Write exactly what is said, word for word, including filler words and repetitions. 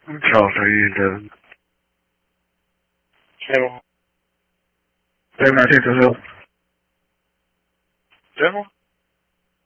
Ciao, soy el... Hello. Soy Martín, soy... Demo?